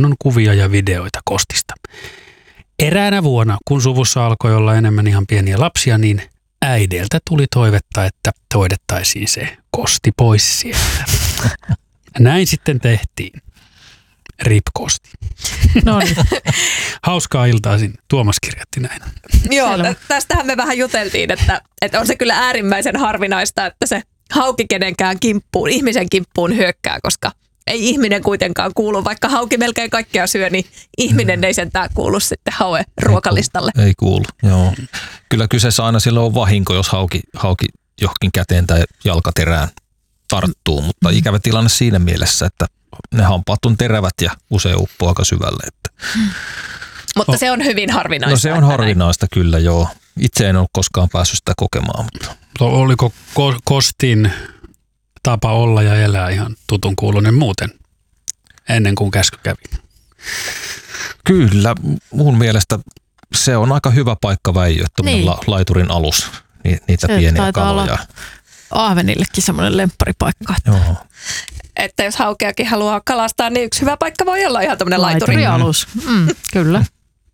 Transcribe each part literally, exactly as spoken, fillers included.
paljon on kuvia ja videoita kostista. Eräänä vuonna, kun suvussa alkoi olla enemmän ihan pieniä lapsia, niin äideiltä tuli toivetta, että hoidettaisiin se kosti pois sieltä. Näin sitten tehtiin. Rip Kosti. No niin. Hauskaa iltaisin. Tuomas kirjoitti näin. Joo, tästähän me vähän juteltiin, että, että on se kyllä äärimmäisen harvinaista, että se hauki kenenkään kimppuun, ihmisen kimppuun hyökkää, koska ei ihminen kuitenkaan kuulu. Vaikka hauki melkein kaikkea syö, niin ihminen mm. ei sentään kuulu sitten hauen ruokalistalle. Ei, ei kuulu, joo. Kyllä kyseessä aina silloin on vahinko, jos hauki, hauki johonkin käteen tai jalkaterään tarttuu, mutta mm. ikävä tilanne siinä mielessä, että ne hampaat on terävät ja usein uppoo aika syvälle. Että. Mm. Mutta oh. se on hyvin harvinaista. No se on harvinaista näin. Kyllä, joo. Itse en ole koskaan päässyt sitä kokemaan. Mutta. Oliko ko- Kostin tapa olla ja elää ihan tutun kuulunen muuten ennen kuin käsky kävi? Kyllä, mun mielestä se on aika hyvä paikka väijyä, niin. la- laiturin alus, ni- niitä se pieniä kaloja. Ahvenillekin semmoinen lempparipaikka. Joo. Että jos haukeakin haluaa kalastaa, niin yksi hyvä paikka voi olla ihan tämmöinen laituri. alus. Mm, kyllä.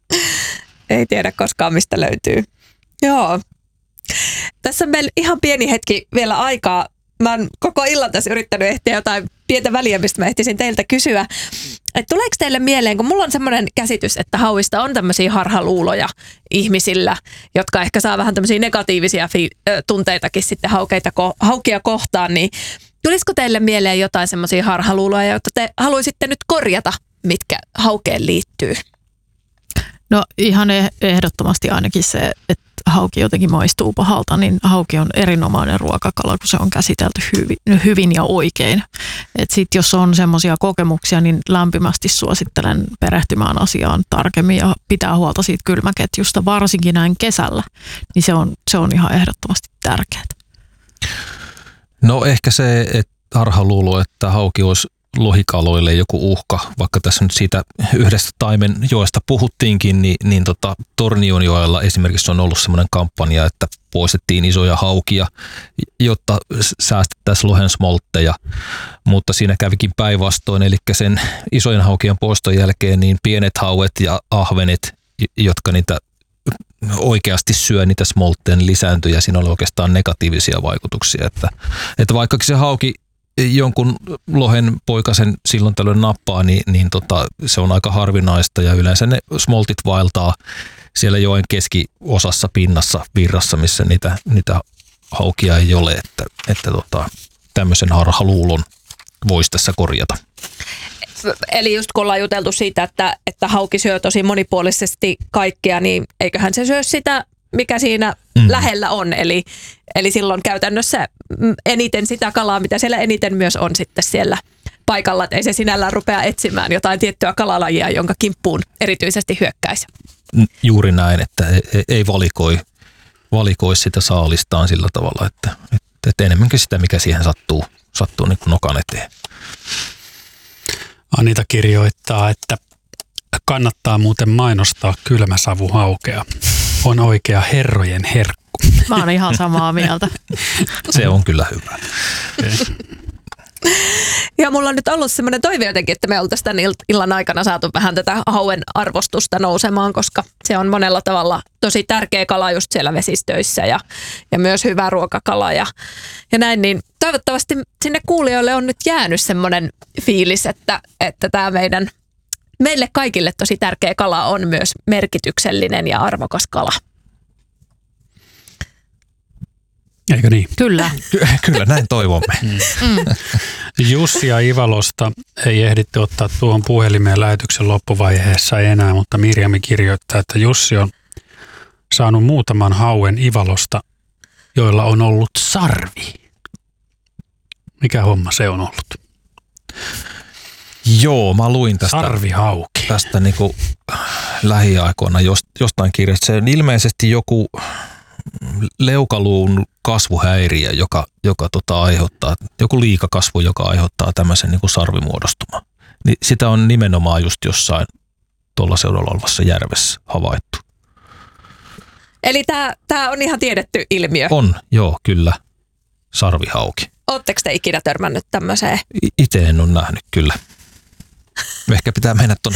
Ei tiedä koskaan, mistä löytyy. Joo. Tässä on meillä ihan pieni hetki vielä aikaa. Mä oon koko illan tässä yrittänyt ehtiä jotain pientä väliä, mistä mä ehtisin teiltä kysyä. Että tuleeko teille mieleen, kun mulla on semmoinen käsitys, että hauista on tämmöisiä harhaluuloja ihmisillä, jotka ehkä saa vähän tämmöisiä negatiivisia fi- tunteitakin sitten haukeita, haukia kohtaan, niin tulisiko teille mieleen jotain semmoisia harhaluuloja, joita te haluaisitte nyt korjata, mitkä haukeen liittyy? No ihan ehdottomasti ainakin se, että hauki jotenkin maistuu pahalta, niin hauki on erinomainen ruokakala, kun se on käsitelty hyvin, hyvin ja oikein. Et sit jos on semmoisia kokemuksia, niin lämpimästi suosittelen perehtymään asiaan tarkemmin ja pitää huolta siitä kylmäketjusta, varsinkin näin kesällä, niin se on, se on ihan ehdottomasti tärkeää. No ehkä se, että harhaluulo, että hauki olisi lohikaloille joku uhka, vaikka tässä nyt siitä yhdestä taimenjoesta puhuttiinkin, niin, niin tota, Tornionjoella esimerkiksi on ollut semmoinen kampanja, että poistettiin isoja haukia, jotta säästettäisiin lohen smoltteja, mutta siinä kävikin päinvastoin, eli sen isojen haukien poiston jälkeen niin pienet hauet ja ahvenet, jotka niitä oikeasti syö niitä smoltteja, niin lisääntyi ja siinä oli oikeastaan negatiivisia vaikutuksia, että, että vaikka se hauki jonkun lohen poikasen silloin tällöin nappaa, niin, niin tota, se on aika harvinaista ja yleensä ne smoltit vaeltaa siellä joen keskiosassa pinnassa virrassa, missä niitä, niitä haukia ei ole, että, että tota, tämmöisen harhaluulon voisi tässä korjata. Eli just kun ollaan juteltu siitä, että, että hauki syö tosi monipuolisesti kaikkea, niin eiköhän se syö sitä, mikä siinä mm. lähellä on. Eli, eli silloin käytännössä eniten sitä kalaa, mitä siellä eniten myös on sitten siellä paikalla. Että ei se sinällään rupea etsimään jotain tiettyä kalalajia, jonka kimppuun erityisesti hyökkäisi. Juuri näin, että ei valikoi, valikoi sitä saalistaan sillä tavalla, että, että enemmänkin sitä, mikä siihen sattuu, sattuu niin kuin nokan eteen. Anita kirjoittaa, että kannattaa muuten mainostaa kylmäsavuhaukea. On oikea herrojen herkku. Mä oon ihan samaa mieltä. Se on kyllä hyvä. Ja mulla on nyt ollut semmoinen toive jotenkin, että me oltaisiin tämän illan aikana saatu vähän tätä hauen arvostusta nousemaan, koska se on monella tavalla tosi tärkeä kala just siellä vesistöissä ja, ja myös hyvä ruokakala ja, ja näin. Niin toivottavasti sinne kuulijoille on nyt jäänyt semmoinen fiilis, että, että tämä meidän, meille kaikille tosi tärkeä kala on myös merkityksellinen ja arvokas kala. Eikö niin? Kyllä. Ky- kyllä, näin toivomme. Mm. Jussia Ivalosta ei ehditty ottaa tuohon puhelimeen lähetyksen loppuvaiheessa enää, mutta Mirjami kirjoittaa, että Jussi on saanut muutaman hauen Ivalosta, joilla on ollut sarvi. Mikä homma se on ollut? Joo, mä luin tästä, Sarvihauki. tästä niin kuin lähiaikoina jostain kirjasta. Se on ilmeisesti joku leukaluun kasvuhäiriö, joka, joka tota aiheuttaa, joku liikakasvu, joka aiheuttaa tämmöisen niin kuin sarvimuodostuman. Niin sitä on nimenomaan just jossain tuolla seudulla olevassa järvessä havaittu. Eli tämä, tämä on ihan tiedetty ilmiö? On, joo, kyllä. Sarvihauki. Oletteko te ikinä törmännyt tämmöiseen? Itse en ole nähnyt, kyllä. Ehkä pitää mennä tuonne